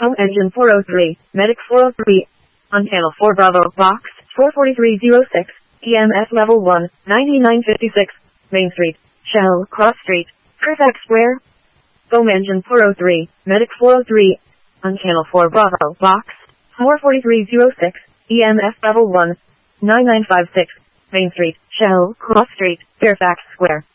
Home engine 403, medic 403. On channel 4 Bravo, box 44306, EMS level 1, 9956, Main Street, Shell, Cross Street, Fairfax Square. Home engine 403, medic 403. On channel 4 Bravo, box 44306, EMS level 1, 9956, Main Street, Shell, Cross Street, Fairfax Square.